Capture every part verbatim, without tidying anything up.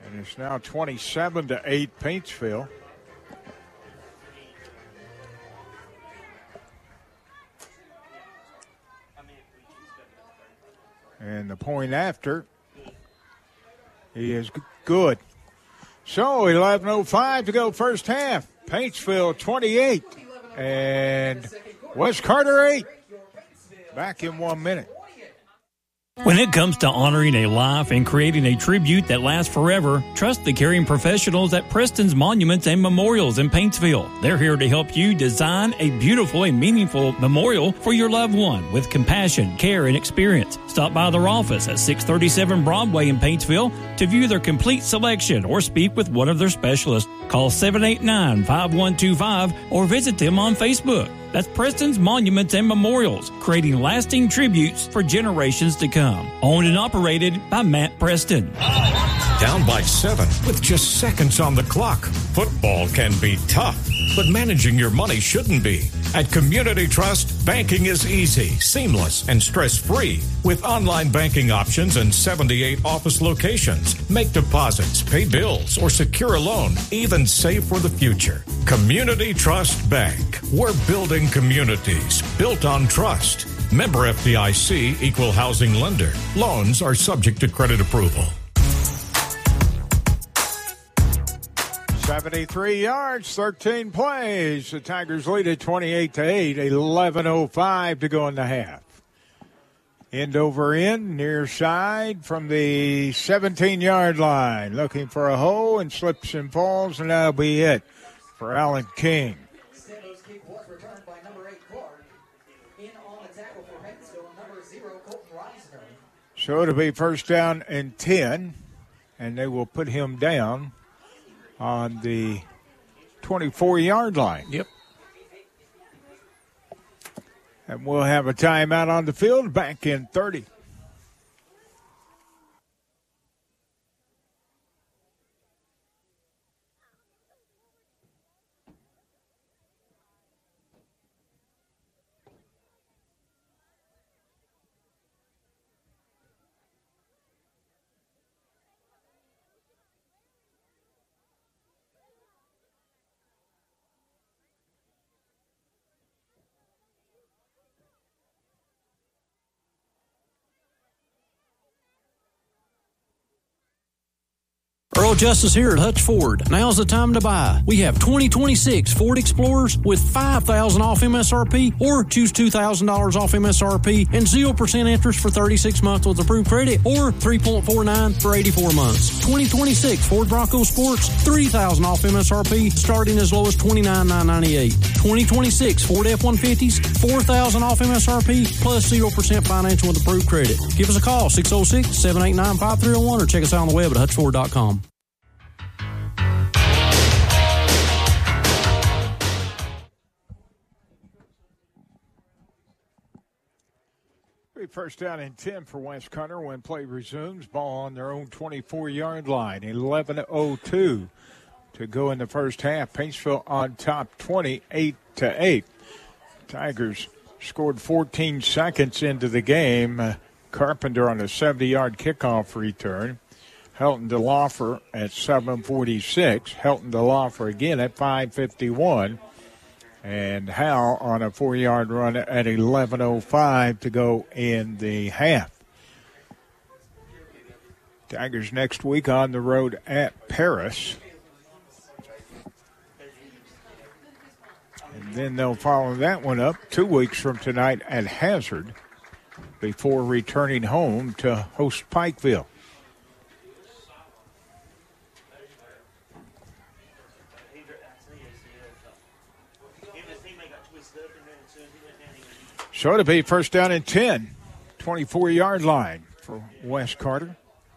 And it's now twenty-seven to eight Paintsville. And the point after, he is g- good. So eleven oh five to go first half. Paintsville twenty-eight and West Carter eight. Back in one minute. When it comes to honoring a life and creating a tribute that lasts forever, trust the caring professionals at Preston's Monuments and Memorials in Paintsville. They're here to help you design a beautiful and meaningful memorial for your loved one with compassion, care, and experience. Stop by their office at six thirty-seven Broadway in Paintsville to view their complete selection or speak with one of their specialists. Call seven eight nine, five one two five or visit them on Facebook. That's Preston's Monuments and Memorials, creating lasting tributes for generations to come. Owned and operated by Matt Preston. Down by seven with just seconds on the clock. Football can be tough, but managing your money shouldn't be. At Community Trust, banking is easy, seamless, and stress-free with online banking options and seventy-eight office locations. Make deposits, pay bills, or secure a loan, even save for the future. Community Trust Bank. We're building communities built on trust. Member F D I C, Equal Housing Lender. Loans are subject to credit approval. seventy-three yards, thirteen plays. The Tigers lead at twenty-eight to eight, eleven oh five to go in the half. End over end, near side from the seventeen-yard line. Looking for a hole and slips and falls, and that'll be it for Allen King. So it'll be first down and ten, and they will put him down on the twenty-four-yard line. Yep. And we'll have a timeout on the field, back in thirty. Earl Justice here at Hutch Ford. Now's the time to buy. We have twenty twenty-six Ford Explorers with five thousand dollars off M S R P, or choose two thousand dollars off M S R P and zero percent interest for thirty-six months with approved credit, or three point four nine for eighty-four months. twenty twenty-six Ford Bronco Sports, three thousand dollars off M S R P, starting as low as twenty-nine thousand nine hundred ninety-eight dollars. twenty twenty-six Ford F one fifties, four thousand dollars off M S R P, plus zero percent financial with approved credit. Give us a call, six oh six, seven eight nine, five three oh one, or check us out on the web at hutch ford dot com. First down and ten for West Carter when play resumes. Ball on their own twenty-four-yard line. eleven oh two to go in the first half. Paintsville on top, twenty-eight to eight. Tigers scored fourteen seconds into the game. Uh, Carpenter on a seventy-yard kickoff return. Helton DeLoffer at seven forty-six. Helton DeLoffer again at five fifty-one. And Howell on a four-yard run at eleven oh five to go in the half. Tigers next week on the road at Paris. And then they'll follow that one up two weeks from tonight at Hazard before returning home to host Pikeville. So it'll be first down and ten, twenty-four-yard line for West Carter.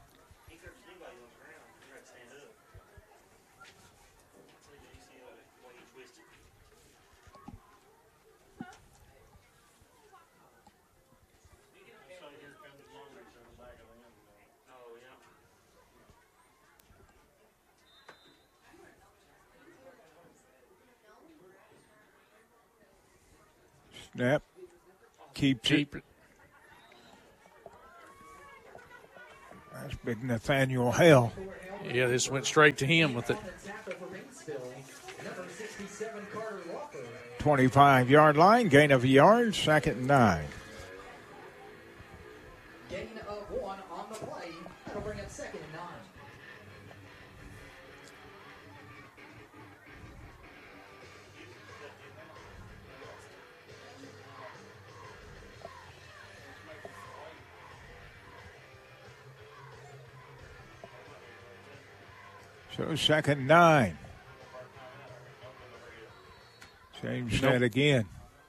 Snap. Keeps Keep it. it. That's big Nathaniel Hale. Yeah, this went straight to him with it. twenty-five-yard line, gain of a yard, second and nine. Gain of one on the play. That'll bring up second and nine. So second nine. Same set nope. again.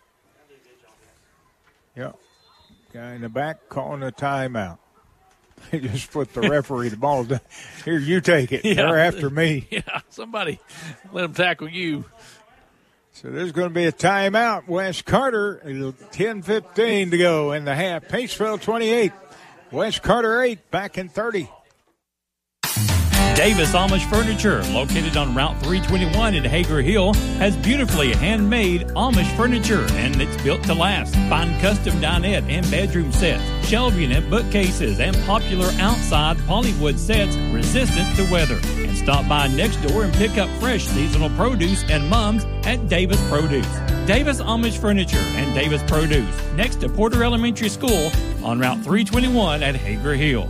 Yep. Guy in the back calling a timeout. They just put the referee the ball down. Here, you take it. Yeah. They're after me. Yeah, somebody let them tackle you. So there's going to be a timeout. Wes Carter, ten fifteen to go in the half. Paintsville twenty-eight. Wes Carter eight, back in thirty. Davis Amish Furniture, located on Route three twenty-one in Hager Hill, has beautifully handmade Amish furniture, and it's built to last. Find custom dinette and bedroom sets, shelving and bookcases, and popular outside polywood sets resistant to weather. And stop by next door and pick up fresh seasonal produce and mums at Davis Produce. Davis Amish Furniture and Davis Produce, next to Porter Elementary School on Route three twenty-one at Hager Hill.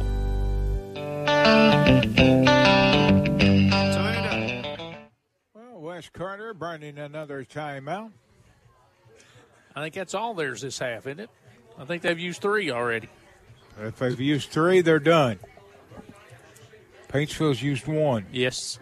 Well, Wes Carter burning another timeout. I think that's all theirs this half, isn't it? I think they've used three already. If they've used three, they're done. Paintsville's used one. Yes.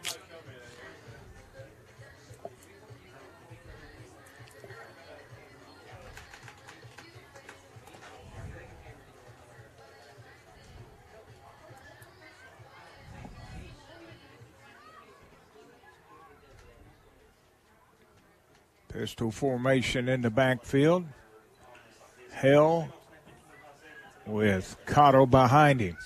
Pistol formation in the backfield. Hill with Cotto behind him.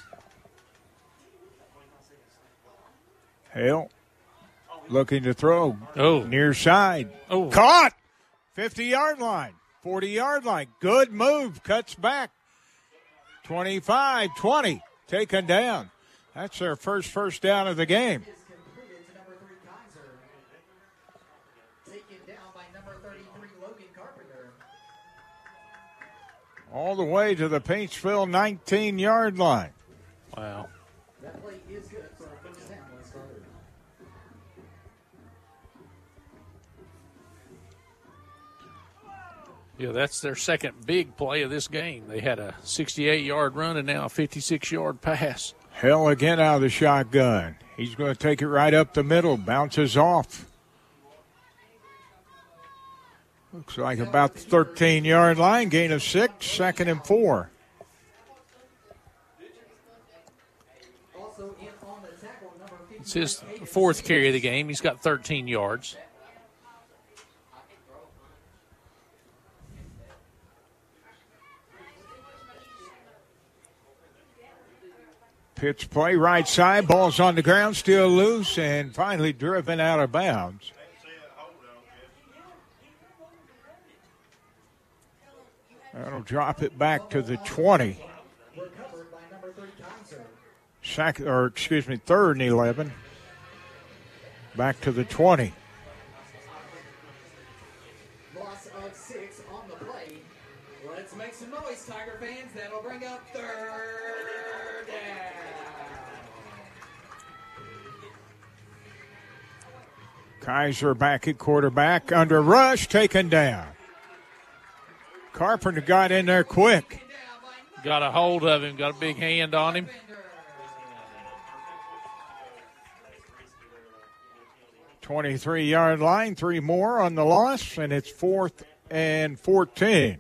Hill looking to throw. Oh. Near side. Oh. Caught! fifty-yard line. forty-yard line. Good move. Cuts back. twenty-five twenty. Taken down. That's their first first down of the game. All the way to the Paintsville nineteen-yard line. Wow. That play is good for a first down. Yeah, that's their second big play of this game. They had a sixty-eight-yard run and now a fifty-six-yard pass. Hill again out of the shotgun. He's going to take it right up the middle. Bounces off. Looks like about the thirteen-yard line. Gain of six, second and four. It's his fourth carry of the game. He's got thirteen yards. Pitch play right side. Ball's on the ground, still loose, and finally driven out of bounds. That'll drop it back to the twenty. Second, or excuse me, third and eleven. Back to the twenty. Loss of six on the play. Let's make some noise, Tiger fans. That'll bring up third down. Kaiser back at quarterback. Under rush, taken down. Carpenter got in there quick. Got a hold of him, got a big hand on him. twenty-three-yard line, three more on the loss, and it's fourth and fourteen.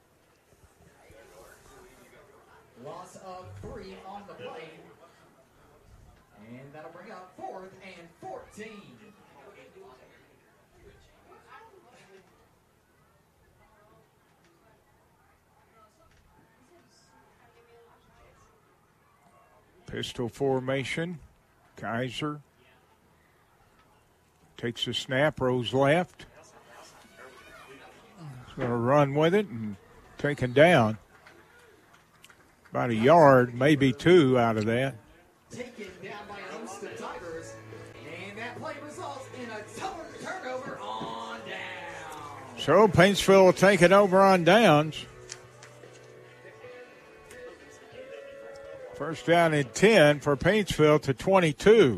Loss of three on the play. And that'll bring up fourth and fourteen. Pistol formation. Kaiser takes a snap, rolls left. He's going to run with it and taken down. About a yard, maybe two out of that. taken down by an Olmsted Tigers. And that play results in a turn- turnover on down. So Paintsville will take it over on downs. First down and ten for Paintsville to twenty-two.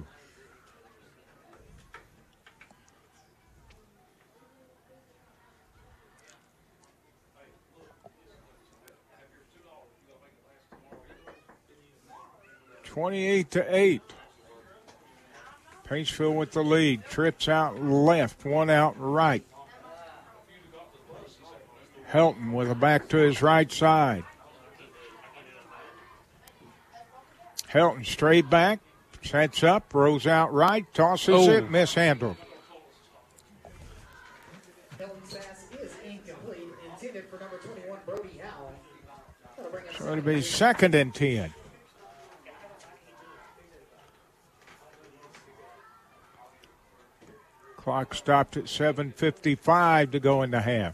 twenty-eight to eight. Paintsville with the lead. Trips out left, one out right. Helton with a back to his right side. Helton straight back, sets up, rolls out right, tosses Oh. it, mishandled. Helton's pass is incomplete, intended for number twenty-one, Brody Howell. That'll bring up So it'll be second and ten. Clock stopped at seven fifty-five to go in the half.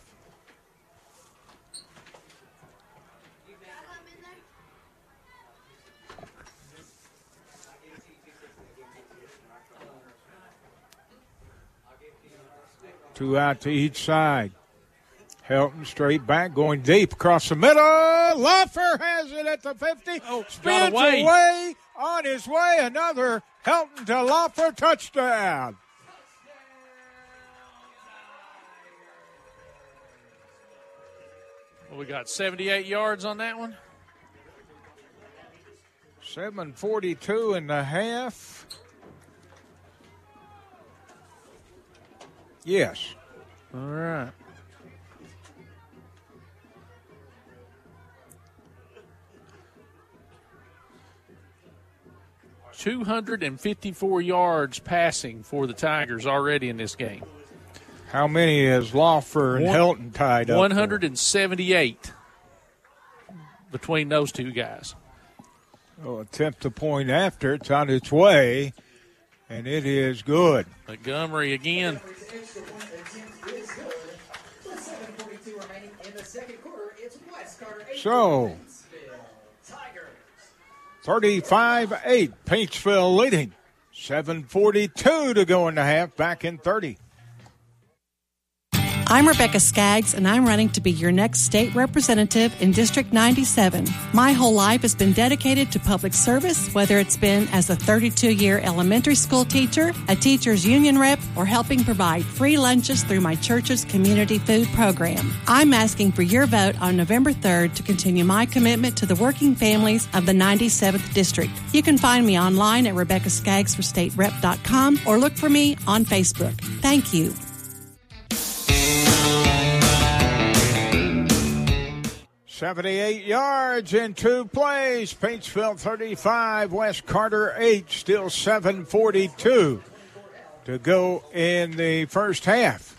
Two out to each side. Helton straight back, going deep across the middle. Loffer has it at the fifty. Oh, Spins got away. away. On his way, another Helton to Loffer touchdown. Well, we got seventy-eight yards on that one. seven forty-two and a half. Yes. All right. two hundred fifty-four yards passing for the Tigers already in this game. How many is Loffer and One- Helton tied up? one hundred seventy-eight between those two guys. Oh, attempt the point after. It's on its way, and it is good. Montgomery again. extra point attempt is good. With seven forty-two remaining in the second quarter, it's West Carter eight. So- Paintsville Tigers. thirty-five eight, Paintsville leading. seven forty-two to go in the half, back in thirty. I'm Rebecca Skaggs, and I'm running to be your next state representative in District ninety-seven. My whole life has been dedicated to public service, whether it's been as a thirty-two-year elementary school teacher, a teacher's union rep, or helping provide free lunches through my church's community food program. I'm asking for your vote on November third to continue my commitment to the working families of the ninety-seventh District. You can find me online at rebecca skaggs for state rep dot com or look for me on Facebook. Thank you. seventy-eight yards in two plays. Paintsville thirty-five, West Carter eight, still seven forty-two to go in the first half.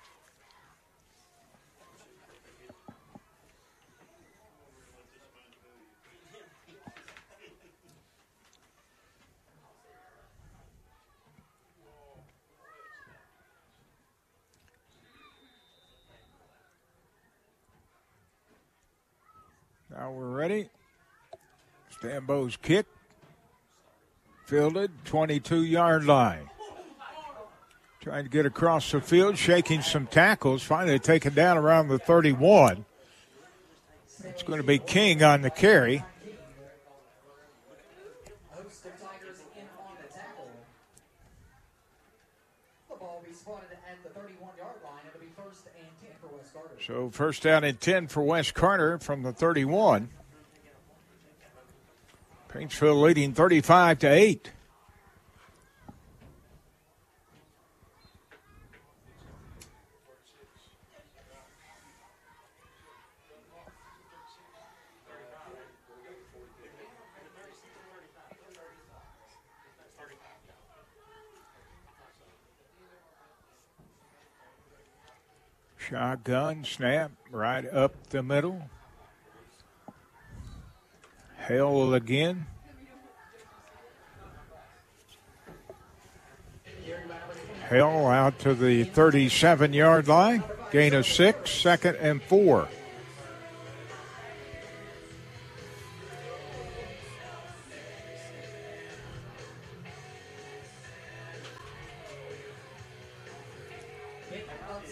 Now we're ready. Stambo's kick. Fielded, twenty-two-yard line. Trying to get across the field, shaking some tackles. Finally taken down around the thirty-one. It's going to be King on the carry. Host the Tigers in on the tackle. The ball will be spotted at the thirty-one-yard line. It'll be first and ten for West Carter. So first down and ten for West Carter from the thirty-one. Paintsville leading thirty-five to eight. Shotgun snap right up the middle. Hale again. Hale out to the thirty-seven-yard line. Gain of six, second and four.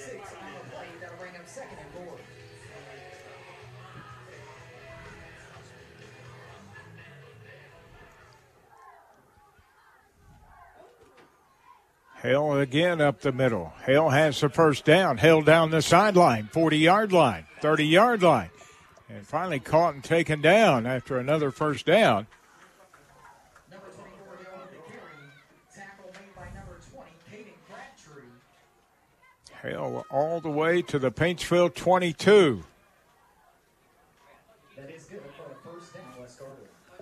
six on the play. That'll bring up second and four. Hale again up the middle. Hale has the first down. Hale down the sideline, forty-yard line, thirty-yard line. And finally caught and taken down after another first down. Number twenty-four going with the carry. Tackle made by number twenty, Caden Crabtree. Hale all the way to the Paintsville twenty-two. That is good for a first down, West Carter.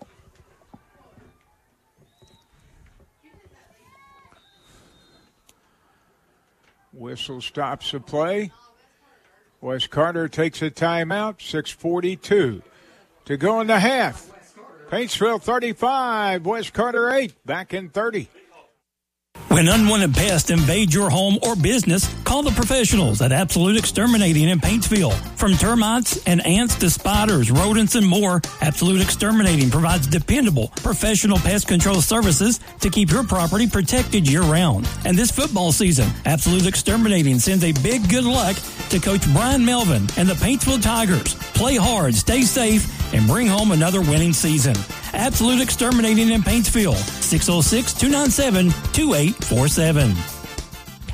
Whistle stops the play. West Carter takes a timeout. six forty-two to go in the half. Paintsville thirty-five, West Carter eight. Back in thirty. When unwanted pests invade your home or business, call the professionals at Absolute Exterminating in Paintsville. From termites and ants to spiders, rodents, and more, Absolute Exterminating provides dependable, professional pest control services to keep your property protected year-round. And this football season, Absolute Exterminating sends a big good luck to Coach Brian Melvin and the Paintsville Tigers. Play hard, stay safe, and bring home another winning season. Absolute Exterminating in Paintsville, six oh six, two nine seven, two eight four seven.